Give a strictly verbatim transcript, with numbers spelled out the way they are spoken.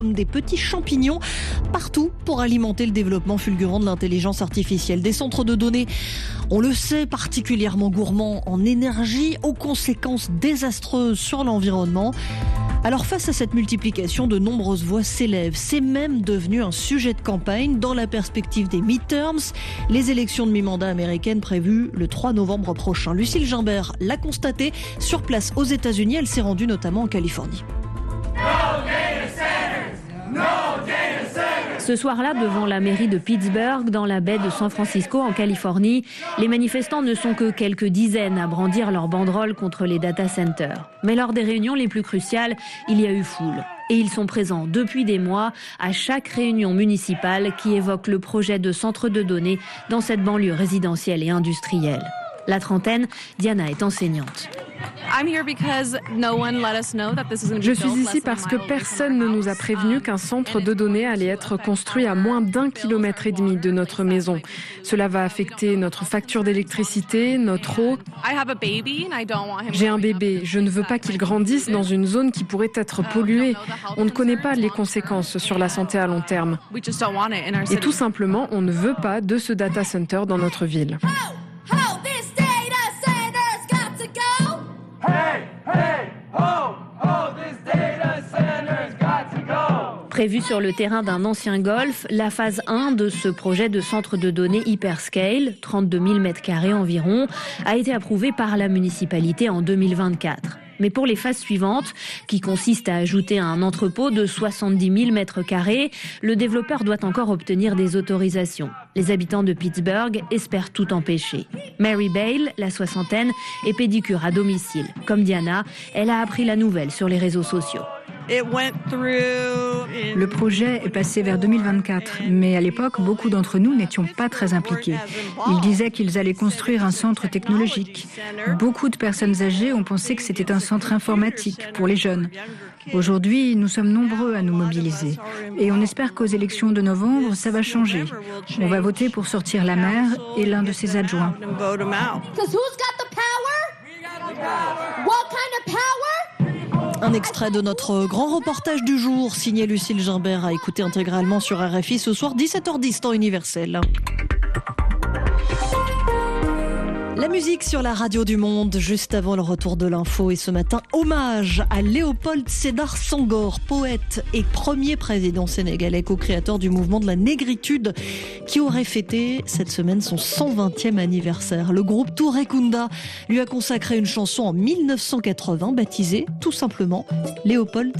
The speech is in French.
Des petits champignons partout pour alimenter le développement fulgurant de l'intelligence artificielle. Des centres de données, on le sait, particulièrement gourmands en énergie, aux conséquences désastreuses sur l'environnement. Alors face à cette multiplication, de nombreuses voix s'élèvent. C'est même devenu un sujet de campagne dans la perspective des midterms, les élections de mi-mandat américaines prévues le trois novembre prochain. Lucille Gimbert l'a constaté sur place aux États-Unis. Elle s'est rendue notamment en Californie. Ce soir-là, devant la mairie de Pittsburgh, dans la baie de San Francisco, en Californie, les manifestants ne sont que quelques dizaines à brandir leurs banderoles contre les data centers. Mais lors des réunions les plus cruciales, il y a eu foule. Et ils sont présents depuis des mois à chaque réunion municipale qui évoque le projet de centre de données dans cette banlieue résidentielle et industrielle. La trentaine, Diana est enseignante. Je suis ici parce que personne ne nous a prévenu qu'un centre de données allait être construit à moins d'un kilomètre et demi de notre maison. Cela va affecter notre facture d'électricité, notre eau. J'ai un bébé, je ne veux pas qu'il grandisse dans une zone qui pourrait être polluée. On ne connaît pas les conséquences sur la santé à long terme. Et tout simplement, on ne veut pas de ce data center dans notre ville. Prévue sur le terrain d'un ancien golf, la phase un de ce projet de centre de données hyperscale, trente-deux mille mètres carrés environ, a été approuvée par la municipalité en deux mille vingt-quatre. Mais pour les phases suivantes, qui consistent à ajouter un entrepôt de soixante-dix mille mètres carrés, le développeur doit encore obtenir des autorisations. Les habitants de Pittsburgh espèrent tout empêcher. Mary Bale, la soixantaine, est pédicure à domicile. Comme Diana, elle a appris la nouvelle sur les réseaux sociaux. Le projet est passé vers deux mille vingt-quatre, mais à l'époque, beaucoup d'entre nous n'étions pas très impliqués. Ils disaient qu'ils allaient construire un centre technologique. Beaucoup de personnes âgées ont pensé que c'était un centre informatique pour les jeunes. Aujourd'hui, nous sommes nombreux à nous mobiliser. Et on espère qu'aux élections de novembre, ça va changer. On va voter pour sortir la maire et l'un de ses adjoints. Un extrait de notre grand reportage du jour, signé Lucille Gimbert, à écouter intégralement sur R F I ce soir, dix-sept heures dix, temps universel. La musique sur la radio du Monde, juste avant le retour de l'info. Et ce matin, hommage à Léopold Sédar Senghor, poète et premier président sénégalais, co-créateur du mouvement de la négritude, qui aurait fêté cette semaine son cent vingtième anniversaire. Le groupe Touré Kunda lui a consacré une chanson en mille neuf cent quatre-vingts, baptisée tout simplement Léopold